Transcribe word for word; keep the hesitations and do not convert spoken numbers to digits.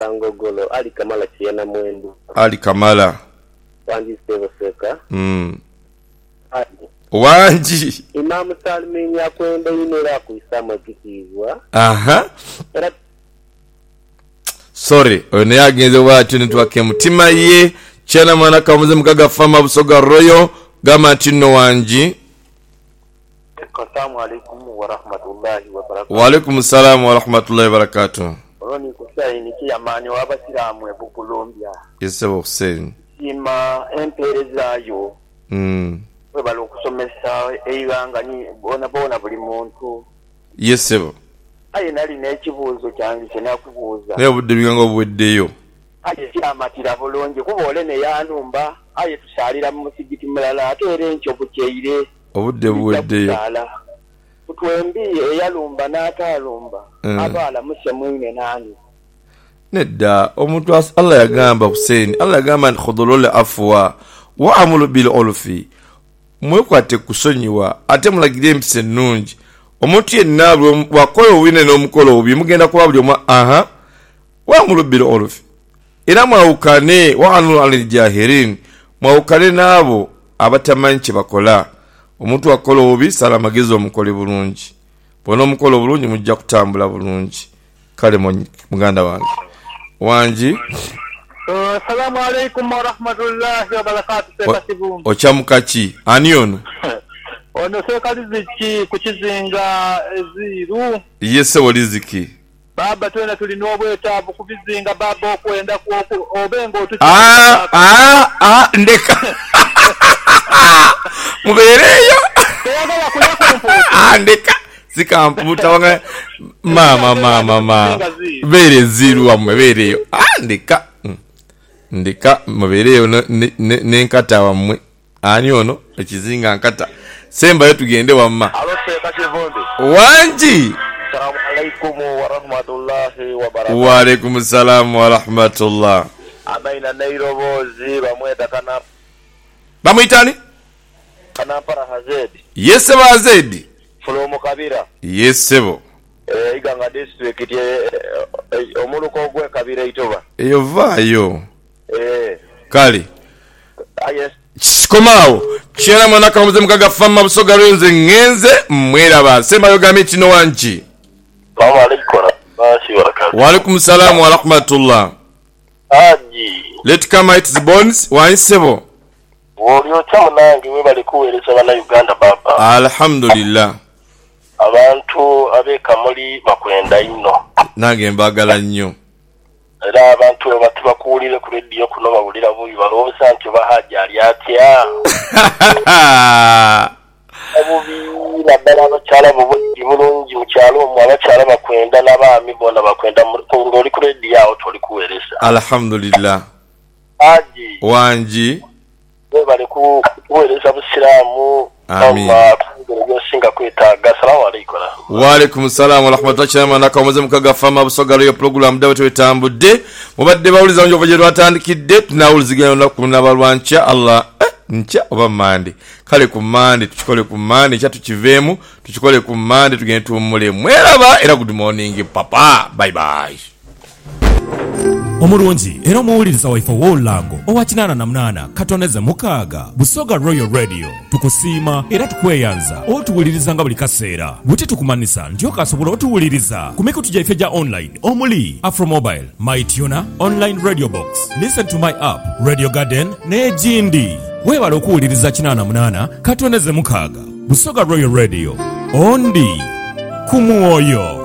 Ngogolo Ali Kamala Chiena Mwendu. Ali Kamala. Wanji Steve Seka. Mm. Ali. Wanji. Imam Salmin yakwenda inera kuisama kikizwa. Aha. Era sorry, one yagenze watu nitwake mutima ye chana mwana kamuze mukaga fama Busoga Royal gama tino wanji. Assalamu alaikum wa rahmatullahi wa barakatuh. Wa alaikum salam wa rahmatullahi wa barakatuh. Roni kusaini kiyamani wabasiramu e Colombia. Yese Hussein. Ima emperezayo. Mm. We balo kusomesa eibanga ni bona bona buli muntu. Yese. Aye nali nekibuzo kyange kyenakubuza. Ne budde bigango bweddeyo. Aye kyamatira bulungi kubole ne yanumba aye tusalira mu musigiti mulala atere encho bukeire. Obudde bweddeyo. Kutwembi eyalumba n'atalumba. Mm. Abala musemwine nani. Nedda omuntu Allah yagamba Hussein Allah yagamba khudulul afwa wa amulu bil ulfi mwekwate kusonyiwa ate mulagire empise nungi omuntu yenna wakoyo wine n'omukolo obi mugenda kuba buli omwa aha wa amulu bil ulfi era mwawukane wa anu al jahirin mwawukane nabo abatamanyi bakola omuntu akola obi sala magizo omukole bulungi bona omukolo bulungi mujja kutambula bulungi kale muganda wange wanji. Assalamu alaikum wa rahmatullahi wa barakatuh. Sekasibu Ochamukachi ani ono ono sekaliziki kukizinga eziru. Yese waliziki baba twena tulina obwetaavu kubizinga baba okwenda ku obengo tuti ah ah ah ndeka mubereyo teyagala kuyakumpu ah ndeka zikamputa wanga mama mama mama bere ziru wamwe bereyo ah ndeka ndeka mubereyo nenkata wamwe ani ono ekizinga nkata semba yo tugende wamma alo sekasivundi wanji. Assalamu alaikum wa rahmatullahi wa barakatuh. Wa alaikum salam wa rahmatullah. Amaina nairobozi bamweta kana bamwitani kana para hazedi. Yese bazedi Fulomo Kabira. Yesebo. Eh iganga district ye omuluko gwe Kabira itoba. Eyo vayo. Eh kali. Ah yes. Komao chera mwana kamuze mukaga fama Busoga Royal ngenze mwera ba semba yogami kino wanji. Assalamu alaikum bashi barakatuh. Wa alaikum salam wa rahmatullah. Aji Let come it the bones wa sebo. Woliyo chamunange we bali kuwereza bana Uganda baba. Alhamdulillah. Abantu abeka muri bakwenda ino. Nange mbagala nnyo. Era abantu batuba kuulire ku radio kuno bawulira buyi balowooza nti bahaja ali atya. Abubi naddala abakyala bubuddi bulungi mu kyalo omwo abakyala bakwenda n'abaami bona bakwenda ng'oli ku radio awo toli kuweereza. Alhamdulillah. Aji wanji we bali kuweereza busiraamu. Amin. Singa kwetaaga. Assalamu alaikum. Wa alaikum salam wa rahmatullahi wa barakatuh. Mukaga fama Busoga Royal program dawe twetambudde mubadde bawuliza njo bajero atandikidde tunawuliziganya na kunabalwancha Allah eh, ncha oba mande kale ku mande tukikole ku mande kya tukivemu tukikole ku mande tugende tumule mweraba era good morning papa bye bye. Omurungi era omuwuliriza waifa w'olulango owa kinaana na munaana katoneze mukaaga Busoga Royal Radio tukusiima era tukweyanza otuwuliriza nga buli kaseera bwe tukumanisa nti okasobola otuwuliriza ku mikutu gyaffe gya online omuli Afromobile, MyTuner, Online Radio Box, Listen to My App, Radio Garden n'egindi. Weebala okuwuliriza kinaana na munaana katoneze mukaaga Busoga Royal Radio ondi ku mwoyo.